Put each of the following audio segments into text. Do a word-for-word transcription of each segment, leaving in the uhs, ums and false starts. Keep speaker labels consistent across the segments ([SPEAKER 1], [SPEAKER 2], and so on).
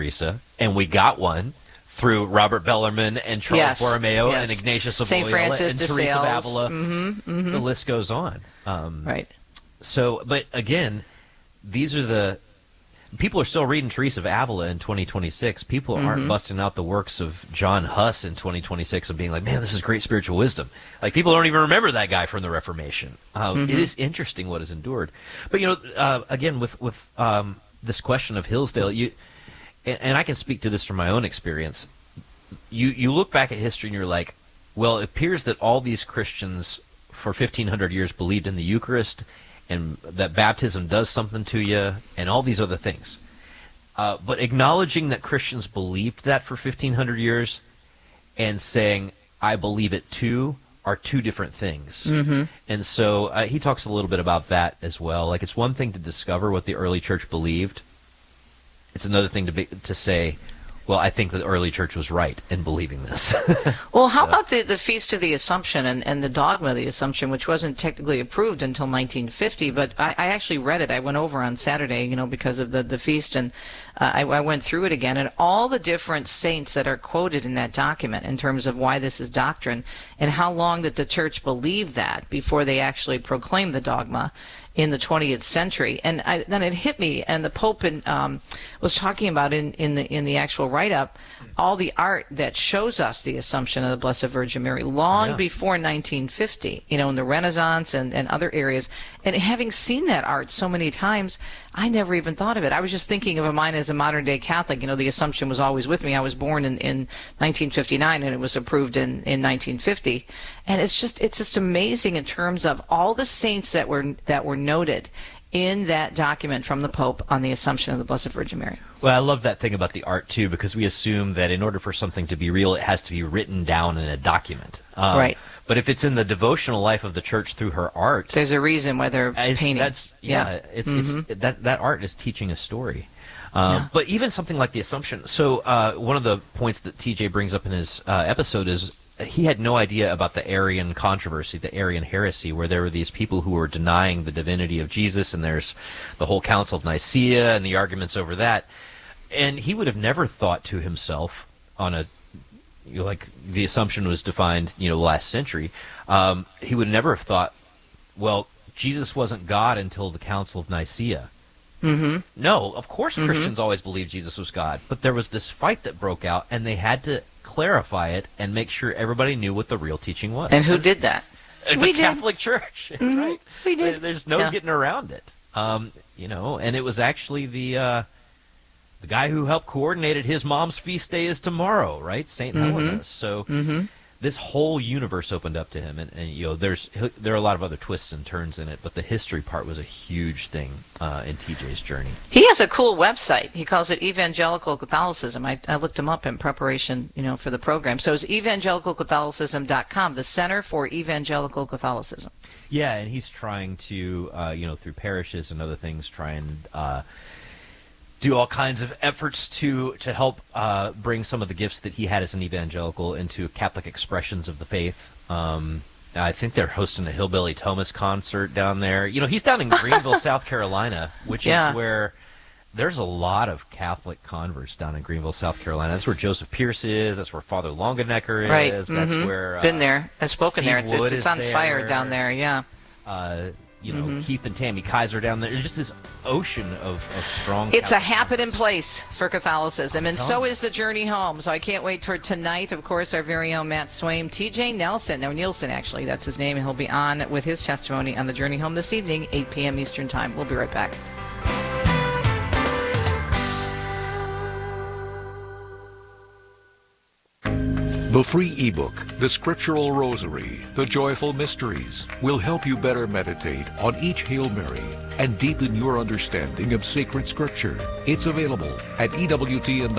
[SPEAKER 1] Teresa, and we got one through Robert Bellarmine and Charles
[SPEAKER 2] yes,
[SPEAKER 1] Borromeo
[SPEAKER 2] yes.
[SPEAKER 1] and Ignatius of
[SPEAKER 2] Saint
[SPEAKER 1] Loyola
[SPEAKER 2] Francis
[SPEAKER 1] and
[SPEAKER 2] de
[SPEAKER 1] Teresa of
[SPEAKER 2] Sales.
[SPEAKER 1] Avila.
[SPEAKER 2] Mm-hmm, mm-hmm.
[SPEAKER 1] The list goes on. Um,
[SPEAKER 2] right.
[SPEAKER 1] So, but again, these are the people are still reading Teresa of Avila in twenty twenty-six. People mm-hmm. aren't busting out the works of John Huss in twenty twenty-six and being like, man, this is great spiritual wisdom. Like, people don't even remember that guy from the Reformation. Um, mm-hmm. It is interesting what is endured. But, you know, uh, again, with, with um, this question of Hillsdale, you and, and I can speak to this from my own experience. You, you look back at history and you're like, well, it appears that all these Christians for fifteen hundred years believed in the Eucharist and that baptism does something to you and all these other things. Uh, but acknowledging that Christians believed that for fifteen hundred years and saying, I believe it too, are two different things. Mm-hmm. And so uh, he talks a little bit about that as well. Like, it's one thing to discover what the early church believed. It's another thing to be, to say, well, I think the early church was right in believing this.
[SPEAKER 2] Well, how
[SPEAKER 1] so.
[SPEAKER 2] about the, the Feast of the Assumption and, and the dogma of the Assumption, which wasn't technically approved until nineteen fifty, but I, I actually read it. I went over on Saturday, you know, because of the, the feast, and uh, I, I went through it again, and all the different saints that are quoted in that document in terms of why this is doctrine and how long that the church believed that before they actually proclaimed the dogma in the twentieth century. And I, then it hit me, and the Pope in, um, was talking about in, in the in the actual write-up all the art that shows us the Assumption of the Blessed Virgin Mary long
[SPEAKER 1] yeah.
[SPEAKER 2] before nineteen fifty, you know, in the Renaissance and, and other areas. And having seen that art so many times, I never even thought of it. I was just thinking of mine as a modern-day Catholic. You know, the Assumption was always with me. I was born in, in nineteen fifty-nine, and it was approved in, in nineteen fifty. And it's just it's just amazing in terms of all the saints that were that were noted in that document from the Pope on the Assumption of the Blessed Virgin Mary.
[SPEAKER 1] Well, I love that thing about the art, too, because we assume that in order for something to be real, it has to be written down in a document. Um,
[SPEAKER 2] right.
[SPEAKER 1] But if it's in the devotional life of the church through her art...
[SPEAKER 2] There's a reason why they're
[SPEAKER 1] it's,
[SPEAKER 2] painting.
[SPEAKER 1] That's, yeah,
[SPEAKER 2] yeah.
[SPEAKER 1] It's,
[SPEAKER 2] mm-hmm.
[SPEAKER 1] it's, that, that art is teaching a story. Um,
[SPEAKER 2] yeah.
[SPEAKER 1] But even something like the Assumption... So uh, one of the points that T J brings up in his uh, episode is he had no idea about the Arian controversy, the Arian heresy, where there were these people who were denying the divinity of Jesus, and there's the whole Council of Nicaea and the arguments over that. And he would have never thought to himself on a, you know, like the Assumption was defined, you know, last century, um, he would never have thought, well, Jesus wasn't God until the Council of Nicaea.
[SPEAKER 2] Mm-hmm.
[SPEAKER 1] No, of course
[SPEAKER 2] mm-hmm.
[SPEAKER 1] Christians always believed Jesus was God, but there was this fight that broke out, and they had to clarify it and make sure everybody knew what the real teaching was.
[SPEAKER 2] And who
[SPEAKER 1] That's,
[SPEAKER 2] did that?
[SPEAKER 1] The
[SPEAKER 2] we
[SPEAKER 1] Catholic
[SPEAKER 2] did.
[SPEAKER 1] Church,
[SPEAKER 2] mm-hmm.
[SPEAKER 1] right?
[SPEAKER 2] We did.
[SPEAKER 1] There's no
[SPEAKER 2] yeah.
[SPEAKER 1] getting around it. Um, you know, and it was actually the uh, the guy who helped coordinated his mom's feast day is tomorrow, right? Saint
[SPEAKER 2] mm-hmm.
[SPEAKER 1] Helena. So
[SPEAKER 2] mm-hmm.
[SPEAKER 1] this whole universe opened up to him, and, and you know, there's there are a lot of other twists and turns in it, but the history part was a huge thing uh, in T J's journey.
[SPEAKER 2] He has a cool website. He calls it Evangelical Catholicism. I, I looked him up in preparation, you know, for the program. So it's evangelical catholicism dot com, the Center for Evangelical Catholicism.
[SPEAKER 1] Yeah, and he's trying to, uh, you know, through parishes and other things, try and uh, do all kinds of efforts to to help uh, bring some of the gifts that he had as an evangelical into Catholic expressions of the faith. Um, I think they're hosting a Hillbilly Thomas concert down there. You know, he's down in Greenville, South Carolina, which
[SPEAKER 2] yeah.
[SPEAKER 1] is where there's a lot of Catholic converts down in Greenville, South Carolina. That's where Joseph Pierce is. That's where Father Longenecker is.
[SPEAKER 2] Right.
[SPEAKER 1] That's
[SPEAKER 2] mm-hmm.
[SPEAKER 1] where uh,
[SPEAKER 2] been there. I've spoken
[SPEAKER 1] Steve
[SPEAKER 2] there. It's,
[SPEAKER 1] Wood
[SPEAKER 2] it's, it's on
[SPEAKER 1] there.
[SPEAKER 2] fire down there. Yeah.
[SPEAKER 1] Uh, you know,
[SPEAKER 2] mm-hmm.
[SPEAKER 1] Keith and Tammy Kaiser down there. There's just this ocean of, of strong...
[SPEAKER 2] It's
[SPEAKER 1] Catholic
[SPEAKER 2] a happening place for Catholicism, and so
[SPEAKER 1] you.
[SPEAKER 2] is the journey home. So I can't wait for tonight, of course, our very own Matt Swaim, T J Nelson, no, Nielsen, actually, that's his name. He'll be on with his testimony on the journey home this evening, eight p.m. Eastern Time. We'll be right back.
[SPEAKER 3] The free ebook, The Scriptural Rosary, The Joyful Mysteries, will help you better meditate on each Hail Mary and deepen your understanding of sacred scripture. It's available at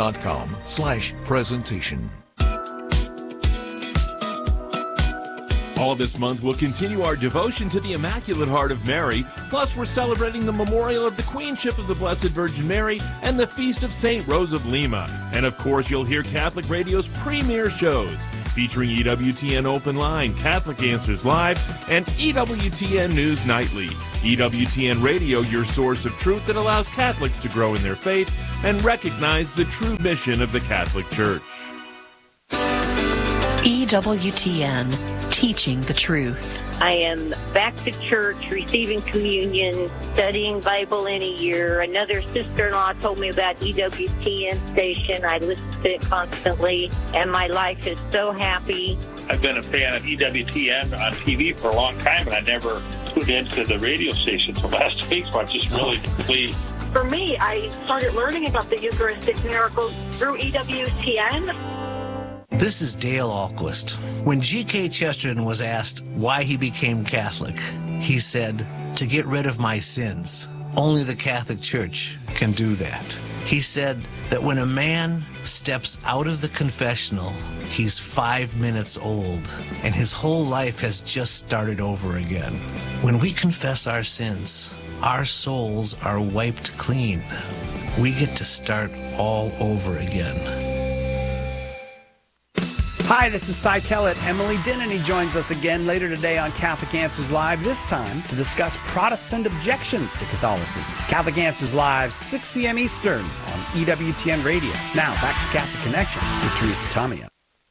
[SPEAKER 3] ewtn.com slash presentation.
[SPEAKER 4] All this month, we'll continue our devotion to the Immaculate Heart of Mary. Plus, we're celebrating the memorial of the Queenship of the Blessed Virgin Mary and the Feast of Saint Rose of Lima. And, of course, you'll hear Catholic Radio's premier shows featuring E W T N Open Line, Catholic Answers Live, and E W T N News Nightly. E W T N Radio, your source of truth that allows Catholics to grow in their faith and recognize the true mission of the Catholic Church.
[SPEAKER 5] E W T N, teaching the truth.
[SPEAKER 6] I am back to church, receiving communion, studying Bible in a year. Another sister-in-law told me about E W T N station. I listen to it constantly, and my life is so happy.
[SPEAKER 7] I've been a fan of E W T N on T V for a long time, and I never tuned into the radio station until last week, so I'm just really pleased.
[SPEAKER 8] For me, I started learning about the Eucharistic miracles through E W T N.
[SPEAKER 9] This is Dale Ahlquist. When G K Chesterton was asked why he became Catholic, he said, "To get rid of my sins. Only the Catholic Church can do that." He said that when a man steps out of the confessional, he's five minutes old, and his whole life has just started over again. When we confess our sins, our souls are wiped clean. We get to start all over again.
[SPEAKER 10] Hi, this is Cy Kellett. Emily Dennany joins us again later today on Catholic Answers Live, this time to discuss Protestant objections to Catholicism. Catholic Answers Live, six p.m. Eastern on E W T N Radio. Now, back to Catholic Connection with Teresa Tomeo.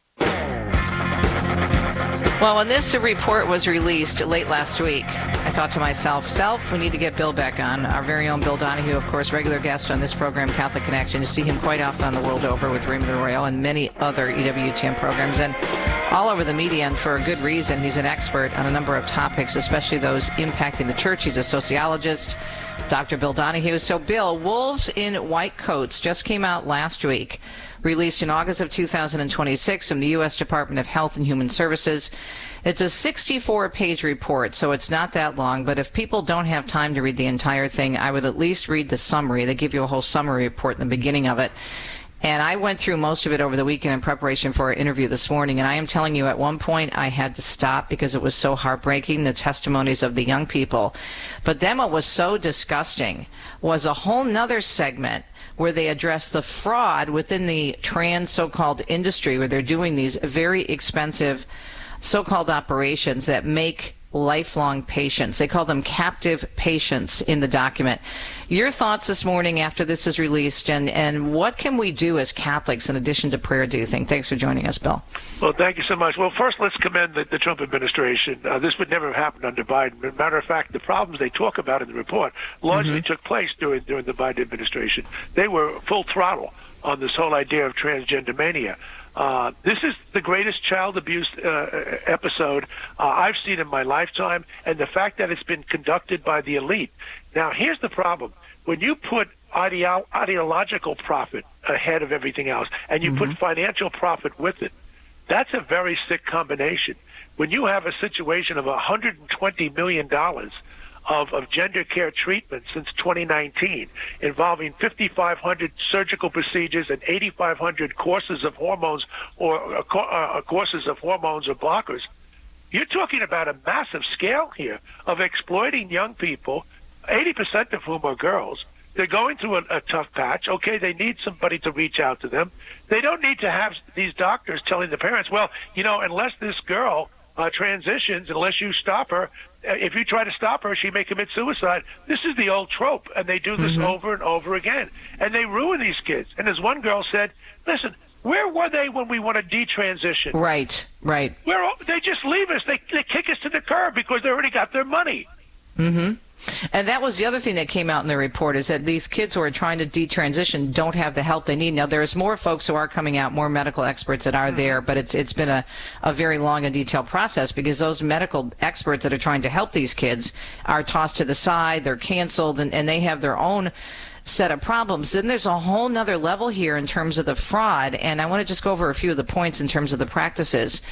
[SPEAKER 2] Well, when this report was released late last week, I thought to myself, self, we need to get Bill back on. Our very own Bill Donahue, of course, regular guest on this program, Catholic Connection. You see him quite often on the world over with Raymond Arroyo and many other E W T N programs and all over the media, and for a good reason. He's an expert on a number of topics, especially those impacting the church. He's a sociologist, Doctor Bill Donahue. So, Bill, Wolves in White Coats just came out last week, released in August of two thousand twenty-six from the U S Department of Health and Human Services. It's a sixty-four page report, so it's not that long, but if people don't have time to read the entire thing, I would at least read the summary. They give you a whole summary report in the beginning of it. And I went through most of it over the weekend in preparation for our interview this morning, and I am telling you, at one point I had to stop because it was so heartbreaking, the testimonies of the young people. But then what was so disgusting was a whole nother segment where they address the fraud within the trans so-called industry, where they're doing these very expensive so-called operations that make lifelong patients. They call them captive patients in the document. Your thoughts this morning after this is released, and, and what can we do as Catholics in addition to prayer, do you think? Thanks for joining us, Bill.
[SPEAKER 11] Well, thank you so much. Well, first, let's commend the, the Trump administration. Uh, this would never have happened under Biden. As a matter of fact, the problems they talk about in the report largely mm-hmm. took place during, during the Biden administration. They were full throttle on this whole idea of transgender mania. Uh, this is the greatest child abuse uh, episode uh, I've seen in my lifetime, and the fact that it's been conducted by the elite. Now, here's the problem. When you put ideo- ideological profit ahead of everything else, and you mm-hmm. put financial profit with it, that's a very sick combination. When you have a situation of one hundred twenty million dollars Of, of gender care treatment since twenty nineteen, involving fifty-five hundred surgical procedures and eighty-five hundred courses of hormones or uh, co- uh, courses of hormones or blockers. You're talking about a massive scale here of exploiting young people, eighty percent of whom are girls. They're going through a, a tough patch. Okay, they need somebody to reach out to them. They don't need to have these doctors telling the parents, well, you know, unless this girl uh, transitions, unless you stop her, if you try to stop her, she may commit suicide. This is the old trope, and they do this mm-hmm. over and over again. And they ruin these kids. And as one girl said, listen, where were they when we want to detransition?
[SPEAKER 2] Right, right.
[SPEAKER 11] Where they just leave us. They, they kick us to the curb because they already got their money.
[SPEAKER 2] Mm-hmm. And that was the other thing that came out in the report, is that these kids who are trying to detransition don't have the help they need. Now, there's more folks who are coming out, more medical experts that are there, but it's it's been a, a very long and detailed process, because those medical experts that are trying to help these kids are tossed to the side, they're canceled, and, and they have their own set of problems. Then there's a whole nother level here in terms of the fraud, and I want to just go over a few of the points in terms of the practices.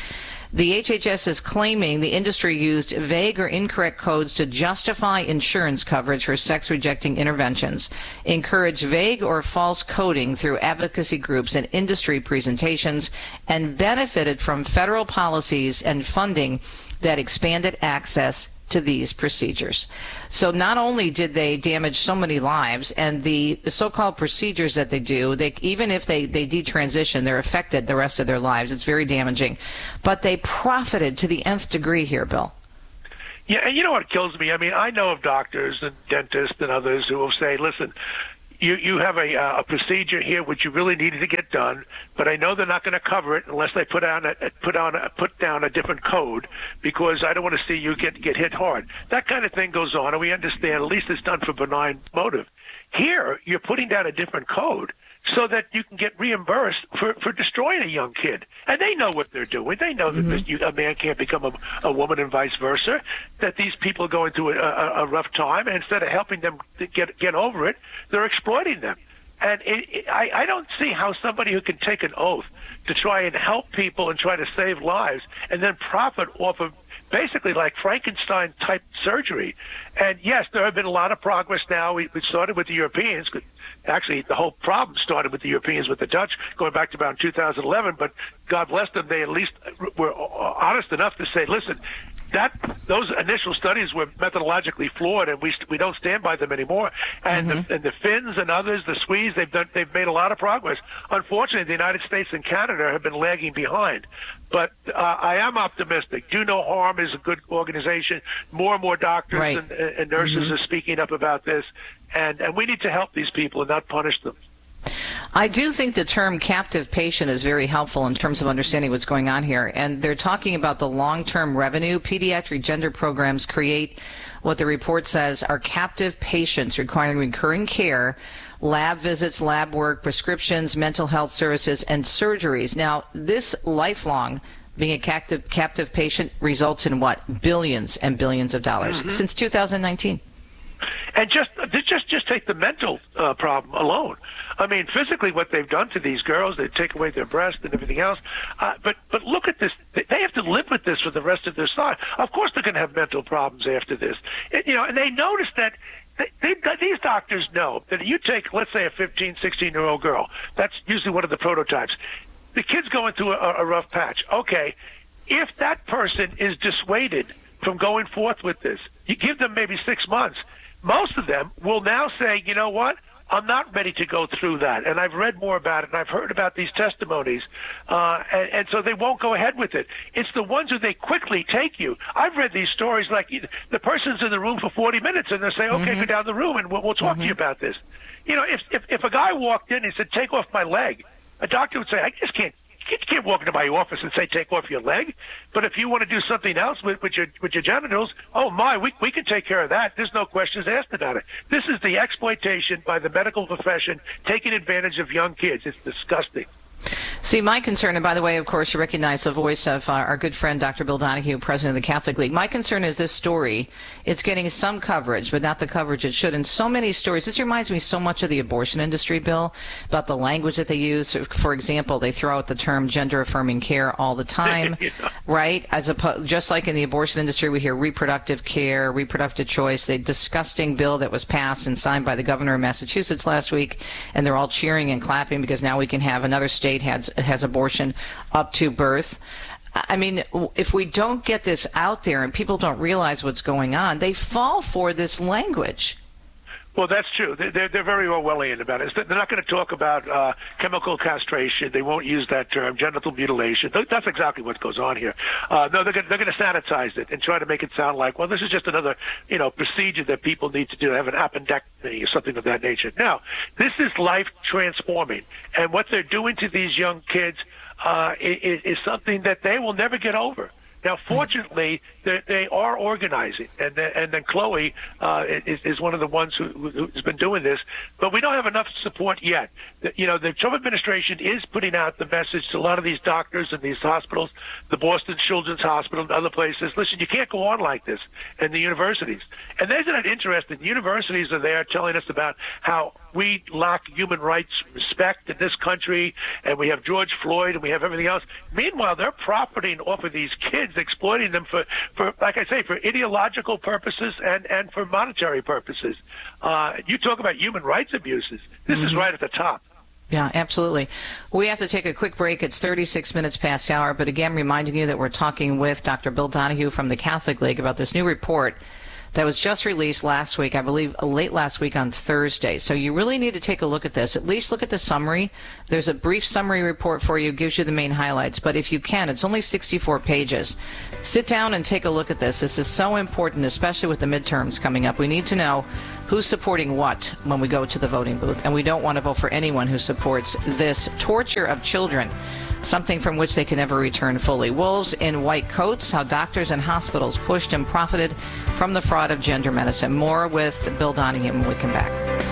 [SPEAKER 2] The H H S is claiming the industry used vague or incorrect codes to justify insurance coverage for sex-rejecting interventions, encouraged vague or false coding through advocacy groups and industry presentations, and benefited from federal policies and funding that expanded access to these procedures. So not only did they damage so many lives, and the so-called procedures that they do, they, even if they, they detransition, they're affected the rest of their lives. It's very damaging. But they profited to the nth degree here, Bill.
[SPEAKER 11] Yeah, and you know what kills me? I mean, I know of doctors and dentists and others who will say, listen, You you have a uh, a procedure here which you really needed to get done, but I know they're not going to cover it unless they put on a put on a, put down a different code, because I don't want to see you get get hit hard. That kind of thing goes on, and we understand at least it's done for benign motive. Here, you're putting down a different code so that you can get reimbursed for, for destroying a young kid. And they know what they're doing. They know that mm-hmm. this, you, a man can't become a, a woman and vice versa, that these people are going through a, a, a rough time, and instead of helping them to get get over it, they're exploiting them. And it, it, I, I don't see how somebody who can take an oath to try and help people and try to save lives and then profit off of basically like Frankenstein-type surgery. And yes, there have been a lot of progress now. We, we started with the Europeans. Actually, the whole problem started with the Europeans, with the Dutch, going back to about two thousand eleven. But God bless them, they at least were honest enough to say, listen, that those initial studies were methodologically flawed, and we we don't stand by them anymore. And, mm-hmm. the, and the Finns and others, the Swedes, they've done they've made a lot of progress. Unfortunately, the United States and Canada have been lagging behind. But uh, I am optimistic. Do No Harm is a good organization. More and more doctors
[SPEAKER 2] right.
[SPEAKER 11] and, and nurses mm-hmm. are speaking up about this, and and we need to help these people and not punish them.
[SPEAKER 2] I do think the term captive patient is very helpful in terms of understanding what's going on here. And they're talking about the long-term revenue. Pediatric gender programs create what the report says are captive patients requiring recurring care, lab visits, lab work, prescriptions, mental health services, and surgeries. Now, this lifelong being a captive, captive patient results in what? Billions and billions of dollars mm-hmm. since two thousand nineteen.
[SPEAKER 11] And just just just take the mental uh, problem alone. I mean, physically, what they've done to these girls, they take away their breasts and everything else. Uh, but but look at this; they have to live with this for the rest of their life. Of course, they're going to have mental problems after this. It, you know, and they notice that they, they, these doctors know that you take, let's say, a fifteen, sixteen-year-old girl. That's usually one of the prototypes. The kid's going through a, a rough patch. Okay, if that person is dissuaded from going forth with this, you give them maybe six months. Most of them will now say, you know what, I'm not ready to go through that. And I've read more about it, and I've heard about these testimonies, uh, and, and so they won't go ahead with it. It's the ones who they quickly take you. I've read these stories like the person's in the room for forty minutes, and they say, okay, mm-hmm. go down the room, and we'll, we'll talk mm-hmm. to you about this. You know, if, if, if a guy walked in and said, take off my leg, a doctor would say, I just can't. You can't walk into my office and say, take off your leg. But if you want to do something else with, with your with your genitals, oh, my, we, we can take care of that. There's no questions asked about it. This is the exploitation by the medical profession taking advantage of young kids. It's disgusting.
[SPEAKER 2] See, my concern, and by the way, of course, you recognize the voice of our, our good friend, Doctor Bill Donahue, president of the Catholic League. My concern is this story. It's getting some coverage, but not the coverage it should. And so many stories. This reminds me so much of the abortion industry, Bill, about the language that they use. For example, they throw out the term gender-affirming care all the time, yeah. right? As a, just like in the abortion industry, we hear reproductive care, reproductive choice, the disgusting bill that was passed and signed by the governor of Massachusetts last week, and they're all cheering and clapping because now we can have another state has has abortion up to birth. I mean, if we don't get this out there and people don't realize what's going on, they fall for this language.
[SPEAKER 11] Well, that's true. They're, they're very Orwellian about it. They're not going to talk about uh, chemical castration. They won't use that term, genital mutilation. That's exactly what goes on here. Uh, no, they're going, they're going to sanitize it and try to make it sound like, well, this is just another, you know, procedure that people need to do, have an appendectomy or something of that nature. Now, this is life transforming, and what they're doing to these young kids uh, is, is something that they will never get over. Now, fortunately, they, they are organizing, and then, and then Chloe uh, is, is one of the ones who, who's been doing this, but we don't have enough support yet. The, you know, the Trump administration is putting out the message to a lot of these doctors and these hospitals, the Boston Children's Hospital and other places, listen, you can't go on like this, and the universities. And isn't it interesting? The universities are there telling us about how we lack human rights respect in this country, and we have George Floyd, and we have everything else. Meanwhile, they're profiting off of these kids, exploiting them for, for like I say, for ideological purposes and, and for monetary purposes. Uh, you talk about human rights abuses. This mm-hmm. is right at the top.
[SPEAKER 2] Yeah, absolutely. We have to take a quick break. It's thirty-six minutes past hour, but again, reminding you that we're talking with Doctor Bill Donohue from the Catholic League about this new report that was just released last week, I believe late last week on Thursday. So you really need to take a look at this. At least look at the summary. There's a brief summary report for you, gives you the main highlights. But if you can, it's only sixty-four pages. Sit down and take a look at this. This is so important, especially with the midterms coming up. We need to know who's supporting what when we go to the voting booth. And we don't want to vote for anyone who supports this torture of children, something from which they can never return fully. Wolves in white coats, how doctors and hospitals pushed and profited from the fraud of gender medicine. More with Bill Donohue when we come back.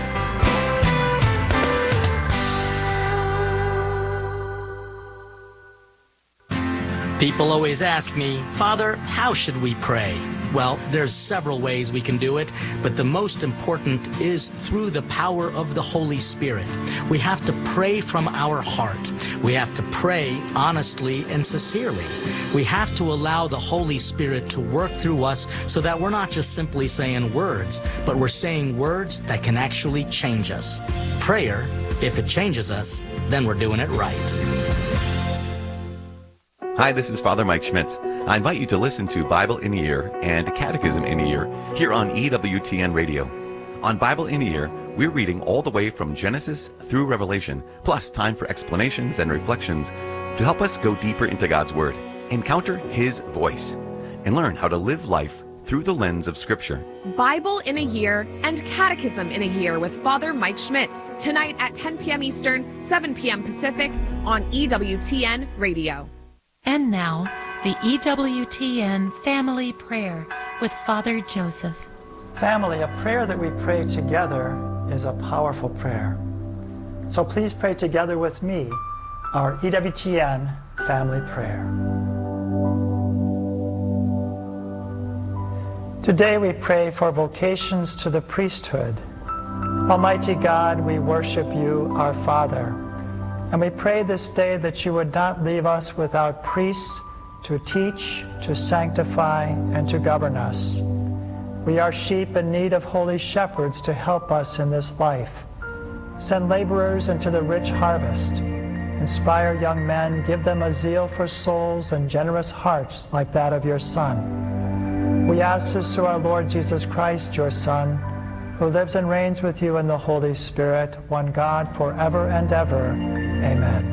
[SPEAKER 12] People always ask me, Father, how should we pray? Well, there's several ways we can do it, but the most important is through the power of the Holy Spirit. We have to pray from our heart. We have to pray honestly and sincerely. We have to allow the Holy Spirit to work through us so that we're not just simply saying words, but we're saying words that can actually change us. Prayer, if it changes us, then we're doing it right.
[SPEAKER 13] Hi, this is Father Mike Schmitz. I invite you to listen to Bible in a Year and Catechism in a Year here on E W T N Radio. On Bible in a Year, we're reading all the way from Genesis through Revelation, plus time for explanations and reflections to help us go deeper into God's Word, encounter His voice, and learn how to live life through the lens of Scripture.
[SPEAKER 14] Bible in a Year and Catechism in a Year with Father Mike Schmitz, tonight at ten p.m. Eastern, seven p.m. Pacific on E W T N Radio.
[SPEAKER 15] And now, the E W T N Family Prayer with Father Joseph.
[SPEAKER 16] Family, a prayer that we pray together is a powerful prayer. So please pray together with me our E W T N Family Prayer. Today we pray for vocations to the priesthood. Almighty God, we worship you, our Father. And we pray this day that you would not leave us without priests to teach, to sanctify, and to govern us. We are sheep in need of holy shepherds to help us in this life. Send laborers into the rich harvest. Inspire young men, give them a zeal for souls and generous hearts like that of your Son. We ask this through our Lord Jesus Christ, your Son, who lives and reigns with you in the Holy Spirit, one God, forever and ever. Amen.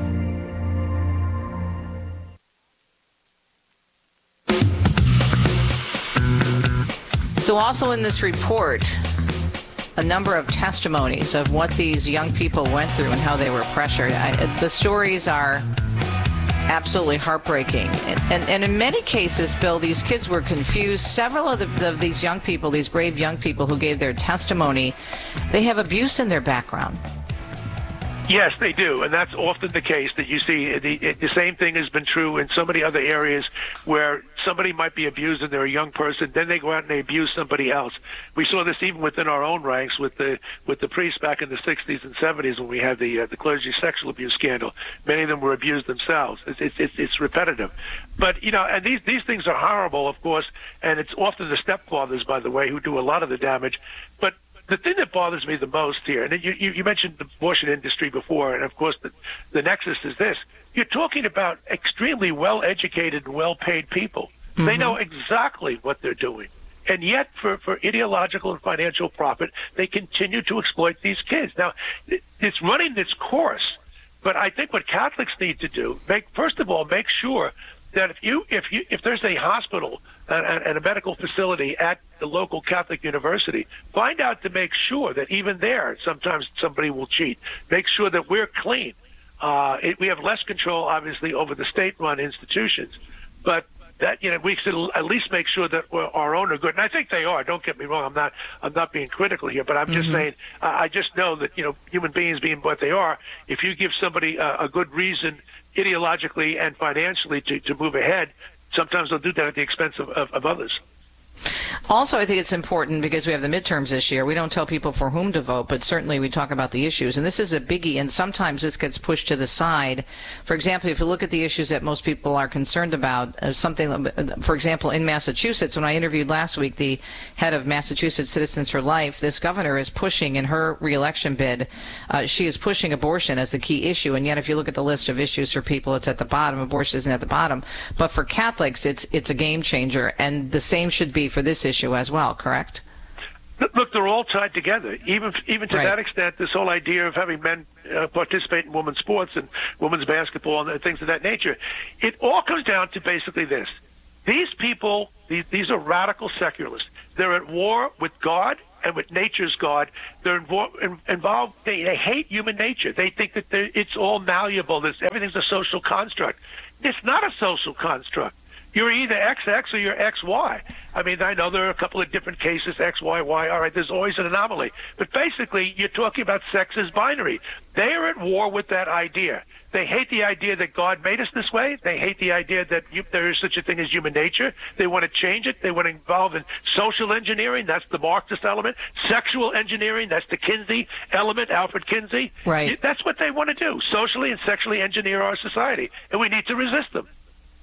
[SPEAKER 2] So also in this report, a number of testimonies of what these young people went through and how they were pressured. I, the stories are absolutely heartbreaking. And, and, and in many cases, Bill, these kids were confused. Several of, the, of these young people, these brave young people who gave their testimony, they have abuse in their background.
[SPEAKER 11] Yes, they do, and that's often the case that you see. The, the same thing has been true in so many other areas where somebody might be abused and they're a young person, then they go out and they abuse somebody else. We saw this even within our own ranks with the with the priests back in the sixties and seventies when we had the uh, the clergy sexual abuse scandal. Many of them were abused themselves. It's it's it's, it's repetitive, but you know, and these these things are horrible, of course, and it's often the stepfathers, by the way, who do a lot of the damage, but. The thing that bothers me the most here, and you, you, you mentioned the abortion industry before, and of course the, the nexus is this. You're talking about extremely well-educated and well-paid people. Mm-hmm. They know exactly what they're doing. And yet, for, for ideological and financial profit, they continue to exploit these kids. Now, it, it's running its course, but I think what Catholics need to do, make first of all, make sure that if you if you if there's a hospital and, and a medical facility at the local Catholic university, find out to make sure that even there sometimes somebody will cheat. Make sure that we're clean. Uh, it, we have less control, obviously, over the state-run institutions, but that, you know, we should at least make sure that we're, our own are good. And I think they are. Don't get me wrong. I'm not, I'm not being critical here, but I'm just mm-hmm. saying, uh, I just know that, you know, human beings being what they are, if you give somebody a, a good reason ideologically and financially to, to move ahead, sometimes they'll do that at the expense of, of, of others.
[SPEAKER 2] Also, I think it's important because we have the midterms this year. We don't tell people for whom to vote, but certainly we talk about the issues. And this is a biggie, and sometimes this gets pushed to the side. For example, if you look at the issues that most people are concerned about, uh, something, for example, in Massachusetts, when I interviewed last week the head of Massachusetts Citizens for Life, this governor is pushing in her reelection bid, uh, she is pushing abortion as the key issue. And yet, if you look at the list of issues for people, it's at the bottom. Abortion isn't at the bottom. But for Catholics, it's it's a game changer, and the same should be for this issue as well, correct?
[SPEAKER 11] Look, they're all tied together. Even even to
[SPEAKER 2] right.
[SPEAKER 11] that extent, this whole idea of having men uh, participate in women's sports and women's basketball and things of that nature, it all comes down to basically this. These people, these, these are radical secularists. They're at war with God and with nature's God. They're invo- involved. They, they hate human nature. They think that it's all malleable. This, everything's a social construct. It's not a social construct. You're either X X or you're X Y. I mean, I know there are a couple of different cases, X, Y, Y. All right, there's always an anomaly. But basically, you're talking about sex as binary. They are at war with that idea. They hate the idea that God made us this way. They hate the idea that you, there is such a thing as human nature. They want to change it. They want to involve in social engineering. That's the Marxist element. Sexual engineering. That's the Kinsey element, Alfred Kinsey.
[SPEAKER 2] Right.
[SPEAKER 11] That's what they want to do, socially and sexually engineer our society. And we need to resist them.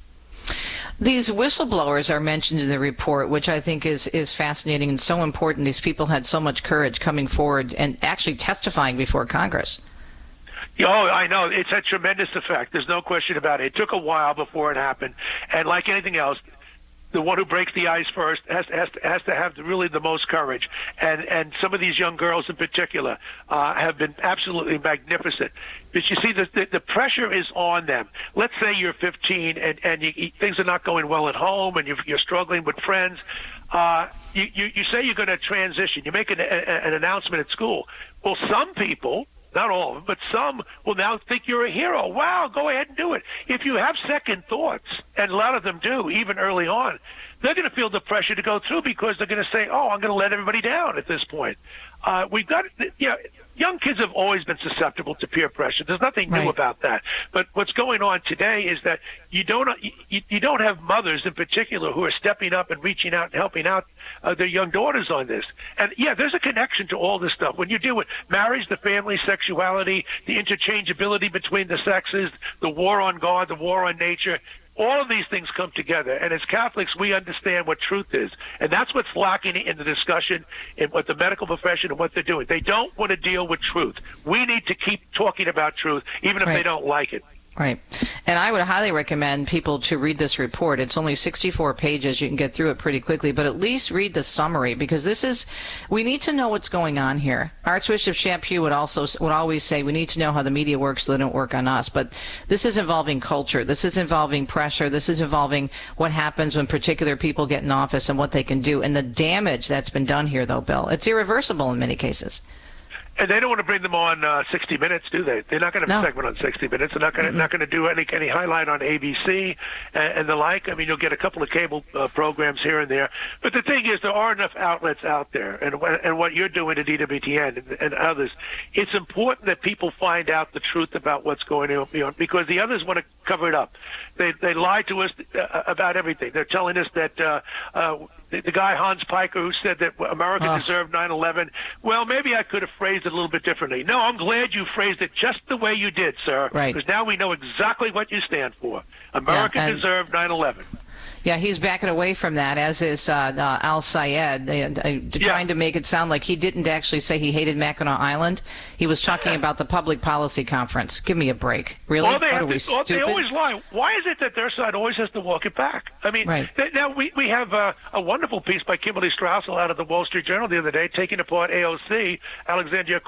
[SPEAKER 2] These whistleblowers are mentioned in the report, which I think is, is fascinating and so important. These people had so much courage coming forward and actually testifying before Congress.
[SPEAKER 11] Oh, I know. It's had tremendous effect. There's no question about it. It took a while before it happened. And like anything else, the one who breaks the ice first has to, has to, has to have really the most courage. And, and some of these young girls in particular uh, have been absolutely magnificent. But you see, the, the, the pressure is on them. Let's say you're fifteen and, and you, things are not going well at home and you're, you're struggling with friends. Uh, you, you, you say you're going to transition. You make an, a, an announcement at school. Well, some people, not all of them, but some will now think you're a hero. Wow, go ahead and do it. If you have second thoughts, and a lot of them do, even early on, they're going to feel the pressure to go through because they're going to say, oh, I'm going to let everybody down at this point. Uh, we've got, you know, young kids have always been susceptible to peer pressure. There's nothing new right. about that. But what's going on today is that you don't you, you don't have mothers in particular who are stepping up and reaching out and helping out uh, their young daughters on this. And yeah, there's a connection to all this stuff. When you deal with marriage, the family, sexuality, the interchangeability between the sexes, the war on God, the war on nature, all of these things come together, and as Catholics, we understand what truth is, and that's what's lacking in the discussion in what the medical profession and what they're doing. They don't want to deal with truth. We need to keep talking about truth, even if right. they don't like it.
[SPEAKER 2] Right. And I would highly recommend people to read this report. It's only sixty-four pages. You can get through it pretty quickly, but at least read the summary because this is, we need to know what's going on here. Archbishop Chaput would also, would always say we need to know how the media works so they don't work on us. But this is involving culture. This is involving pressure. This is involving what happens when particular people get in office and what they can do. And the damage that's been done here, though, Bill, it's irreversible in many cases.
[SPEAKER 11] And they don't want to bring them on uh, sixty minutes, do they? They're not going to have
[SPEAKER 2] no.
[SPEAKER 11] a segment on sixty minutes. They're not going to
[SPEAKER 2] mm-hmm.
[SPEAKER 11] not going to do any any highlight on A B C and, and the like. I mean, you'll get a couple of cable uh, programs here and there. But the thing is, there are enough outlets out there, and and what you're doing at E W T N and, and others, it's important that people find out the truth about what's going on, you know, because the others want to cover it up. They they lie to us uh, about everything. They're telling us that. Uh, uh, The, the guy, Hans Piker, who said that America oh. deserved nine eleven, well, maybe I could have phrased it a little bit differently. No, I'm glad you phrased it just the way you did, sir.
[SPEAKER 2] Right.
[SPEAKER 11] Because now we know exactly what you stand for. America
[SPEAKER 2] yeah, and-
[SPEAKER 11] deserved nine eleven.
[SPEAKER 2] Yeah, he's backing away from that, as is uh, uh, Al Sayed, uh, uh, trying
[SPEAKER 11] yeah.
[SPEAKER 2] to make it sound like he didn't actually say he hated Mackinac Island. He was talking yeah. about the public policy conference. Give me a break. Really?
[SPEAKER 11] Well, they,
[SPEAKER 2] what are we,
[SPEAKER 11] to,
[SPEAKER 2] stupid?
[SPEAKER 11] They always lie. Why is it that their side always has to walk it back? I mean,
[SPEAKER 2] right.
[SPEAKER 11] they, now we, we have uh, a wonderful piece by Kimberly Strassel out of the Wall Street Journal the other day, taking apart A O C, Alexandria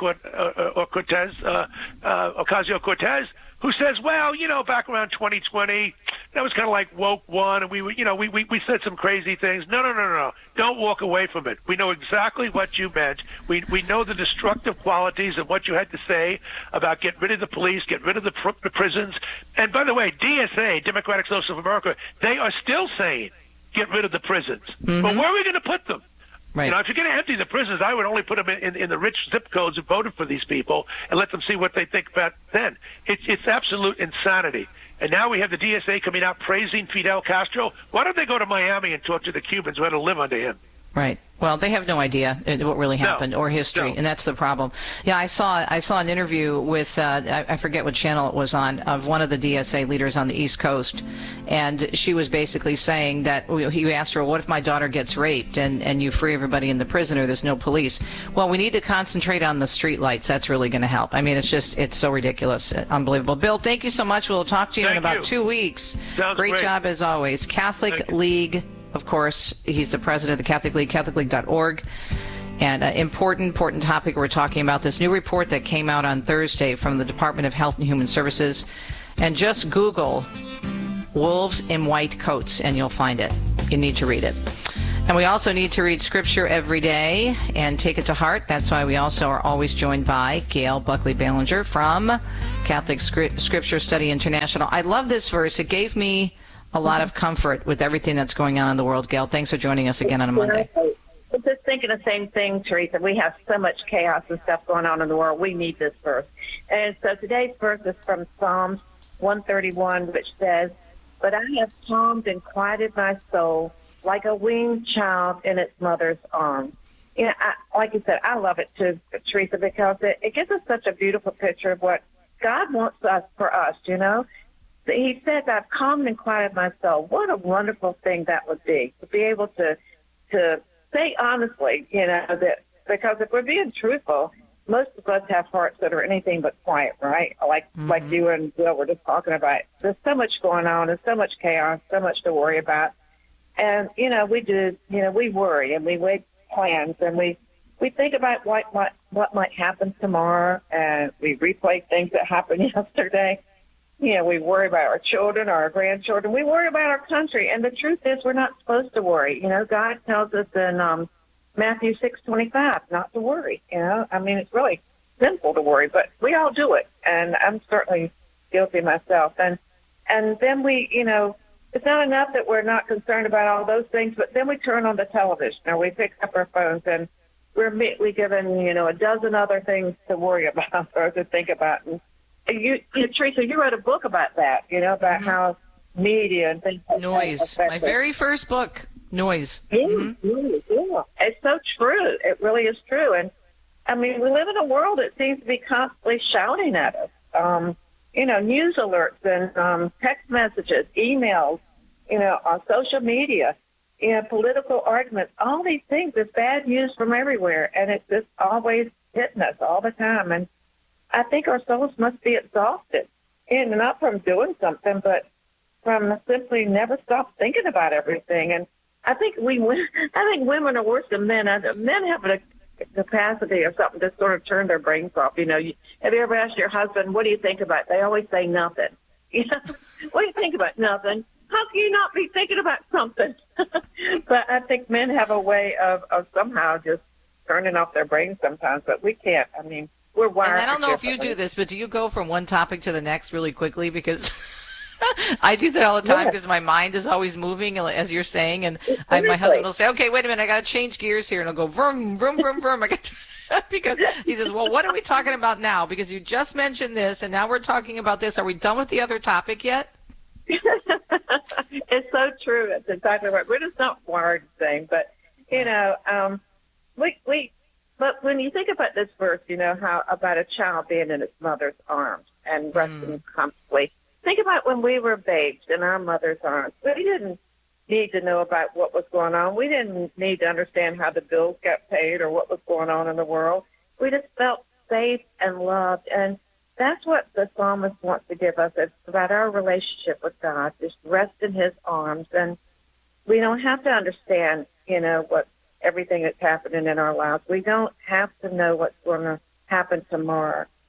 [SPEAKER 11] Ocasio-Cortez, uh, uh, Ocasio-Cortez, who says, well, you know, back around twenty twenty, that was kind of like woke one, and we, you know, we, we, we said some crazy things. No, no, no, no, no. Don't walk away from it. We know exactly what you meant. We we know the destructive qualities of what you had to say about get rid of the police, get rid of the, pr- the prisons. And by the way, D S A, Democratic Socialists of America, they are still saying get rid of the prisons.
[SPEAKER 2] Mm-hmm.
[SPEAKER 11] But where are we going to put them?
[SPEAKER 2] Right.
[SPEAKER 11] You know, if you're going to empty the prisons, I would only put them in, in, in the rich zip codes who voted for these people and let them see what they think about then. It's, it's absolute insanity. And now we have the D S A coming out praising Fidel Castro. Why don't they go to Miami and talk to the Cubans who had to live under him?
[SPEAKER 2] Right. Well, they have no idea what really happened
[SPEAKER 11] no,
[SPEAKER 2] or history,
[SPEAKER 11] no.
[SPEAKER 2] and that's the problem. Yeah, I saw I saw an interview with uh, I, I forget what channel it was on of one of the D S A leaders on the East Coast, and she was basically saying that he asked her, "What if my daughter gets raped and and you free everybody in the prison or there's no police?" Well, we need to concentrate on the street lights. That's really going to help. I mean, it's just it's so ridiculous, unbelievable. Bill, thank you so much. We'll talk to you
[SPEAKER 11] Thank
[SPEAKER 2] in about
[SPEAKER 11] you.
[SPEAKER 2] two weeks.
[SPEAKER 11] Sounds
[SPEAKER 2] great,
[SPEAKER 11] great
[SPEAKER 2] job as always. Catholic League. Of course, he's the president of the Catholic League, catholic league dot org. And uh, important, important topic we're talking about, this new report that came out on Thursday from the Department of Health and Human Services. And just Google wolves in white coats, and you'll find it. You need to read it. And we also need to read Scripture every day and take it to heart. That's why we also are always joined by Gail Buckley-Ballinger from Catholic Scripture Study International. I love this verse. It gave me a lot of comfort with everything that's going on in the world. Gail, thanks for joining us again on a Monday.
[SPEAKER 17] I'm just thinking the same thing, Teresa. We have so much chaos and stuff going on in the world. We need this verse. And so today's verse is from Psalms one thirty-one, which says, "But I have calmed and quieted my soul like a weaned child in its mother's arms." You know, I, like you said, I love it too, Teresa, because it, it gives us such a beautiful picture of what God wants us for us, you know. He says, "I've calmed and quieted my soul." What a wonderful thing that would be, to be able to to say honestly, you know, that because if we're being truthful, most of us have hearts that are anything but quiet, right? Like mm-hmm. like you and Bill were just talking about. There's so much going on, there's so much chaos, so much to worry about. And, you know, we do, you know, we worry and we make plans and we, we think about what, what, what might happen tomorrow, and we replay things that happened yesterday. You know, we worry about our children or our grandchildren. We worry about our country. And the truth is we're not supposed to worry. You know, God tells us in um, Matthew six twenty-five not to worry. You know, I mean, it's really sinful to worry, but we all do it. And I'm certainly guilty myself. And and then we, you know, it's not enough that we're not concerned about all those things, but then we turn on the television or we pick up our phones and we're immediately given, you know, a dozen other things to worry about or to think about. And You, you, Teresa, you wrote a book about that, you know, about mm-hmm. how media and things like
[SPEAKER 2] Noise.
[SPEAKER 17] That
[SPEAKER 2] My very first book, Noise.
[SPEAKER 17] Yeah,
[SPEAKER 2] mm-hmm.
[SPEAKER 17] yeah, yeah. It's so true. It really is true. And, I mean, we live in a world that seems to be constantly shouting at us. Um, you know, news alerts and um, text messages, emails, you know, on social media, you know, political arguments, all these things. There's bad news from everywhere, and it's just always hitting us all the time. And I think our souls must be exhausted, and not from doing something, but from simply never stop thinking about everything. And I think we, I think women are worse than men. Men have a capacity or something to sort of turn their brains off. You know, you, have you ever asked your husband, "What do you think about?" They always say nothing. You know, what do you think about? Nothing. How can you not be thinking about something? But I think men have a way of, of somehow just turning off their brains sometimes, but we can't. I mean, we're wired.
[SPEAKER 2] And I don't know if you do this, but do you go from one topic to the next really quickly? Because I do that all the time because yes. my mind is always moving, as you're saying, and I, my husband will say, "Okay, wait a minute, I got to change gears here," and I'll go vroom, vroom, vroom, vroom. I got to because he says, "Well, what are we talking about now? Because you just mentioned this, and now we're talking about this. Are we done with the other topic yet?"
[SPEAKER 17] It's so true. That's exactly right. We're just not wired the same, but you know, um, we we. But when you think about this verse, you know how about a child being in its mother's arms and resting mm. comfortably. Think about when we were babes in our mother's arms. We didn't need to know about what was going on. We didn't need to understand how the bills got paid or what was going on in the world. We just felt safe and loved. And that's what the psalmist wants to give us. It's about our relationship with God, just rest in his arms. And we don't have to understand, you know, what everything that's happening in our lives. We don't have to know what's going to happen tomorrow.